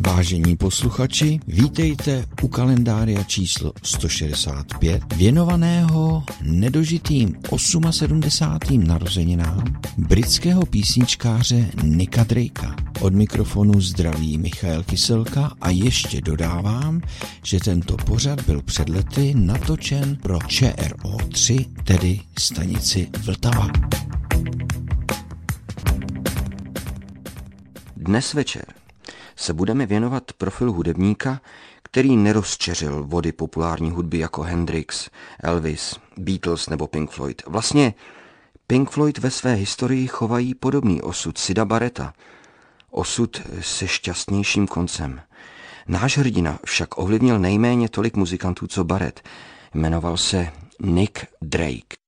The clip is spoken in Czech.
Vážení posluchači, vítejte u kalendária číslo 165, věnovaného nedožitým 78. narozeninám britského písničkáře Nicka Drakea. Od mikrofonu zdraví Michael Kyselka a ještě dodávám, že tento pořad byl před lety natočen pro ČRO3, tedy stanici Vltava. Dnes večer se budeme věnovat profilu hudebníka, který nerozčeřil vody populární hudby jako Hendrix, Elvis, Beatles nebo Pink Floyd. Vlastně Pink Floyd ve své historii chovají podobný osud Sida Barretta. Osud se šťastnějším koncem. Náš hrdina však ovlivnil nejméně tolik muzikantů, co Barrett. Jmenoval se Nick Drake.